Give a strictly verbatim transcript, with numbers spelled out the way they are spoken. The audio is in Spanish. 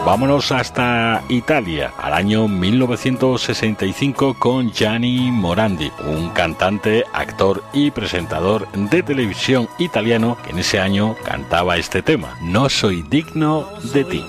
Vámonos hasta Italia, al año mil novecientos sesenta y cinco, con Gianni Morandi, un cantante, actor y presentador de televisión italiano que en ese año cantaba este tema: No soy digno de ti.